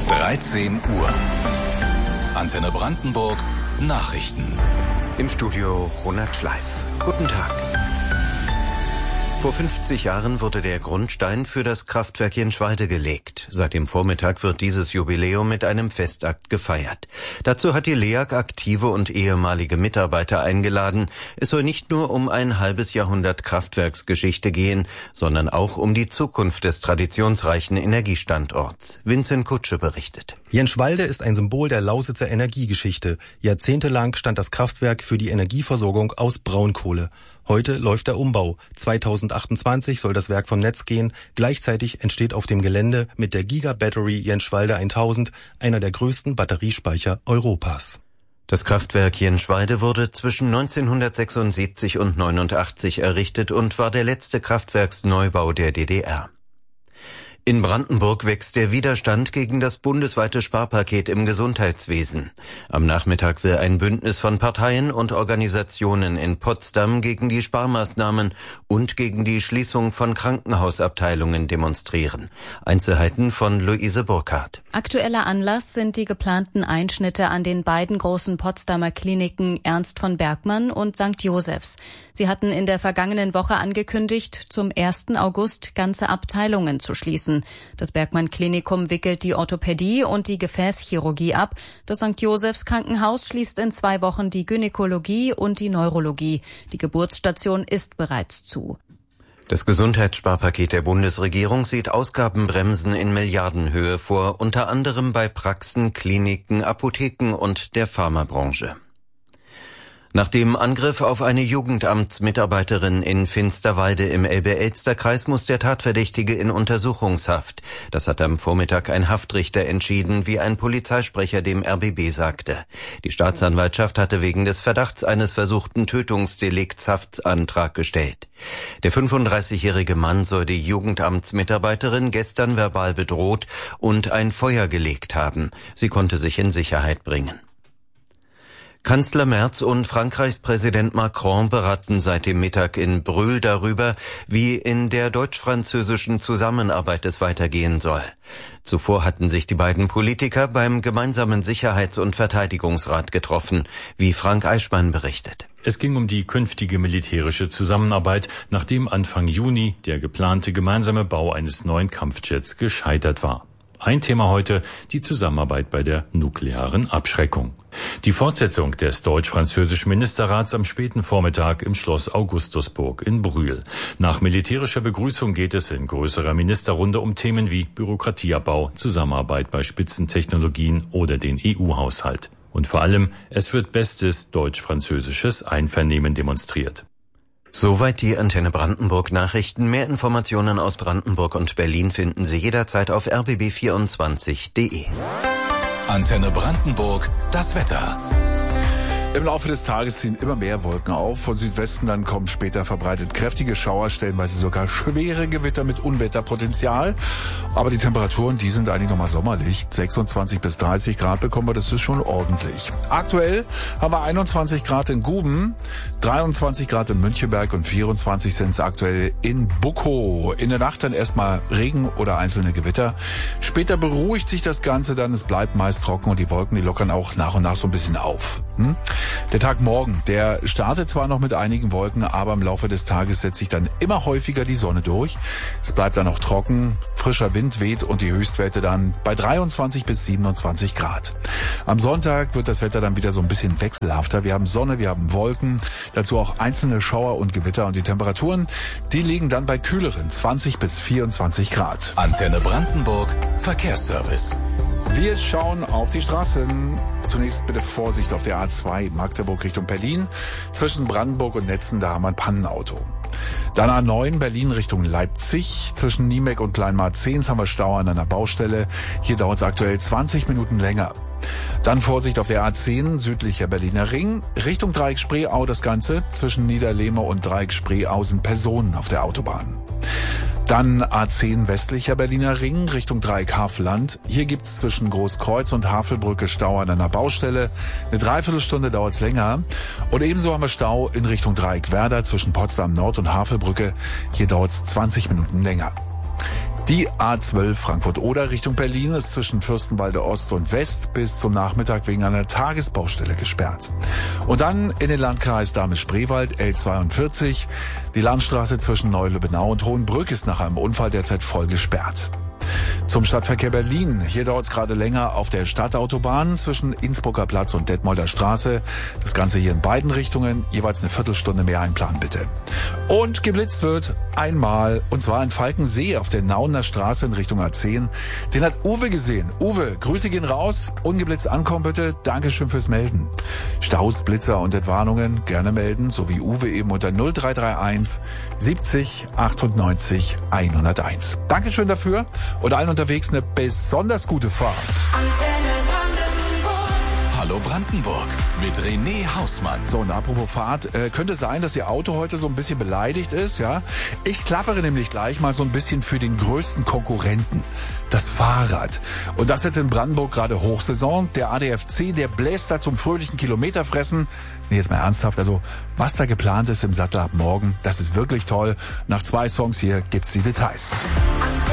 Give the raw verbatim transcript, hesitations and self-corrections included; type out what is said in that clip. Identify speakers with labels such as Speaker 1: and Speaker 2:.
Speaker 1: dreizehn Uhr. Antenne Brandenburg Nachrichten.
Speaker 2: Im Studio Ronald Schleif. Guten Tag. Vor fünfzig Jahren wurde der Grundstein für das Kraftwerk Jenschwalde gelegt. Seit dem Vormittag wird dieses Jubiläum mit einem Festakt gefeiert. Dazu hat die L E A G aktive und ehemalige Mitarbeiter eingeladen. Es soll nicht nur um ein halbes Jahrhundert Kraftwerksgeschichte gehen, sondern auch um die Zukunft des traditionsreichen Energiestandorts. Vincent Kutsche berichtet.
Speaker 3: Jenschwalde ist ein Symbol der Lausitzer Energiegeschichte. Jahrzehntelang stand das Kraftwerk für die Energieversorgung aus Braunkohle. Heute läuft der Umbau. zweitausendachtundzwanzig soll das Werk vom Netz gehen. Gleichzeitig entsteht auf dem Gelände mit der Giga-Battery Jenschwalde tausend einer der größten Batteriespeicher Europas.
Speaker 2: Das Kraftwerk Jenschwalde wurde zwischen neunzehnhundertsechsundsiebzig und neunundachtzig errichtet und war der letzte Kraftwerksneubau der D D R. In Brandenburg wächst der Widerstand gegen das bundesweite Sparpaket im Gesundheitswesen. Am Nachmittag will ein Bündnis von Parteien und Organisationen in Potsdam gegen die Sparmaßnahmen und gegen die Schließung von Krankenhausabteilungen demonstrieren. Einzelheiten von Luise Burkhardt.
Speaker 4: Aktueller Anlass sind die geplanten Einschnitte an den beiden großen Potsdamer Kliniken Ernst von Bergmann und Sankt Josephs. Sie hatten in der vergangenen Woche angekündigt, zum ersten August ganze Abteilungen zu schließen. Das Bergmann-Klinikum wickelt die Orthopädie und die Gefäßchirurgie ab. Das Sankt Josephs Krankenhaus schließt in zwei Wochen die Gynäkologie und die Neurologie. Die Geburtsstation ist bereits zu.
Speaker 2: Das Gesundheitssparpaket der Bundesregierung sieht Ausgabenbremsen in Milliardenhöhe vor, unter anderem bei Praxen, Kliniken, Apotheken und der Pharmabranche. Nach dem Angriff auf eine Jugendamtsmitarbeiterin in Finsterwalde im Elbe-Elster-Kreis muss der Tatverdächtige in Untersuchungshaft. Das hat am Vormittag ein Haftrichter entschieden, wie ein Polizeisprecher dem R B B sagte. Die Staatsanwaltschaft hatte wegen des Verdachts eines versuchten Tötungsdelikts Haftantrag gestellt. Der fünfunddreißigjährige Mann soll die Jugendamtsmitarbeiterin gestern verbal bedroht und ein Feuer gelegt haben. Sie konnte sich in Sicherheit bringen. Kanzler Merz und Frankreichs Präsident Macron beraten seit dem Mittag in Brühl darüber, wie in der deutsch-französischen Zusammenarbeit es weitergehen soll. Zuvor hatten sich die beiden Politiker beim gemeinsamen Sicherheits- und Verteidigungsrat getroffen, wie Frank Eichmann berichtet.
Speaker 5: Es ging um die künftige militärische Zusammenarbeit, nachdem Anfang Juni der geplante gemeinsame Bau eines neuen Kampfjets gescheitert war. Ein Thema heute, die Zusammenarbeit bei der nuklearen Abschreckung. Die Fortsetzung des deutsch-französischen Ministerrats am späten Vormittag im Schloss Augustusburg in Brühl. Nach militärischer Begrüßung geht es in größerer Ministerrunde um Themen wie Bürokratieabbau, Zusammenarbeit bei Spitzentechnologien oder den E U-Haushalt. Und vor allem, es wird bestes deutsch-französisches Einvernehmen demonstriert.
Speaker 2: Soweit die Antenne Brandenburg Nachrichten. Mehr Informationen aus Brandenburg und Berlin finden Sie jederzeit auf r b b vierundzwanzig punkt d e.
Speaker 1: Antenne Brandenburg, das Wetter.
Speaker 6: Im Laufe des Tages ziehen immer mehr Wolken auf. Von Südwesten dann kommen später verbreitet kräftige Schauer, stellenweise sogar schwere Gewitter mit Unwetterpotenzial. Aber die Temperaturen, die sind eigentlich nochmal sommerlich. sechsundzwanzig bis dreißig Grad bekommen wir, das ist schon ordentlich. Aktuell haben wir einundzwanzig Grad in Guben, dreiundzwanzig Grad in Müncheberg und vierundzwanzig sind es aktuell in Bukow. In der Nacht dann erstmal Regen oder einzelne Gewitter. Später beruhigt sich das Ganze dann, es bleibt meist trocken und die Wolken, die lockern auch nach und nach so ein bisschen auf. Hm? Der Tag morgen, der startet zwar noch mit einigen Wolken, aber im Laufe des Tages setzt sich dann immer häufiger die Sonne durch. Es bleibt dann auch trocken, frischer Wind weht und die Höchstwerte dann bei dreiundzwanzig bis siebenundzwanzig Grad. Am Sonntag wird das Wetter dann wieder so ein bisschen wechselhafter. Wir haben Sonne, wir haben Wolken, dazu auch einzelne Schauer und Gewitter und die Temperaturen, die liegen dann bei kühleren zwanzig bis vierundzwanzig Grad.
Speaker 1: Antenne Brandenburg, Verkehrsservice.
Speaker 6: Wir schauen auf die Straßen. Zunächst bitte Vorsicht auf der A zwei Magdeburg Richtung Berlin. Zwischen Brandenburg und Netzen, da haben wir ein Pannenauto. Dann A neun Berlin Richtung Leipzig. Zwischen Niemek und Kleinmarzehns haben wir Stau an einer Baustelle. Hier dauert es aktuell zwanzig Minuten länger. Dann Vorsicht auf der A zehn südlicher Berliner Ring. Richtung Dreieck Spreeau das Ganze. Zwischen Niederlehme und Dreieck Spreeau sind Personen auf der Autobahn. Dann A zehn westlicher Berliner Ring Richtung Dreieck Havelland. Hier gibt's zwischen Großkreuz und Havelbrücke Stau an einer Baustelle. Eine Dreiviertelstunde dauert's länger. Und ebenso haben wir Stau in Richtung Dreieck Werder zwischen Potsdam Nord und Havelbrücke. Hier dauert's zwanzig Minuten länger. Die A zwölf Frankfurt-Oder Richtung Berlin ist zwischen Fürstenwalde Ost und West bis zum Nachmittag wegen einer Tagesbaustelle gesperrt. Und dann in den Landkreis Dahme-Spreewald, L zweiundvierzig. Die Landstraße zwischen Neu-Lübbenau und Hohenbrück ist nach einem Unfall derzeit voll gesperrt. Zum Stadtverkehr Berlin. Hier dauert es gerade länger auf der Stadtautobahn zwischen Innsbrucker Platz und Detmolder Straße. Das Ganze hier in beiden Richtungen. Jeweils eine Viertelstunde mehr einplanen, bitte. Und geblitzt wird einmal, und zwar in Falkensee auf der Nauener Straße in Richtung A zehn. Den hat Uwe gesehen. Uwe, Grüße gehen raus. Ungeblitzt ankommen, bitte. Dankeschön fürs Melden. Staus, Blitzer und Entwarnungen gerne melden, so wie Uwe eben unter null drei drei eins siebzig achtundneunzig hunderteins. Dankeschön dafür. Und allen unterwegs eine besonders gute Fahrt.
Speaker 1: Hallo Brandenburg mit René Hausmann.
Speaker 6: So, und apropos Fahrt, äh, könnte sein, dass Ihr Auto heute so ein bisschen beleidigt ist, ja? Ich klappere nämlich gleich mal so ein bisschen für den größten Konkurrenten, das Fahrrad. Und das ist in Brandenburg gerade Hochsaison. Der A D F C, der bläst da zum fröhlichen Kilometerfressen. Nee, jetzt mal ernsthaft, also was da geplant ist im Sattel ab morgen, das ist wirklich toll. Nach zwei Songs hier gibt's die Details.